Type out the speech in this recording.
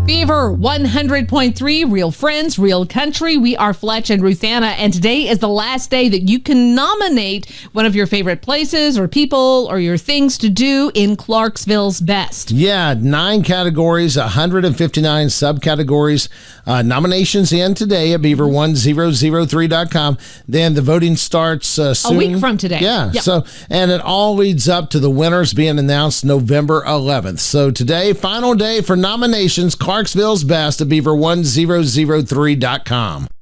Beaver 100.3, real friends, real country. We are Fletch and Ruthanna, and today is the last day that you can nominate one of your favorite places or people or your things to do in Clarksville's Best. Yeah, 9 categories, 159 subcategories. Nominations in today at beaver1003.com. Then the voting starts soon. A week from today. Yeah, yep. So, and it all leads up to the winners being announced November 11th. So today, final day for nominations, Clarksville's Best at beaver1003.com.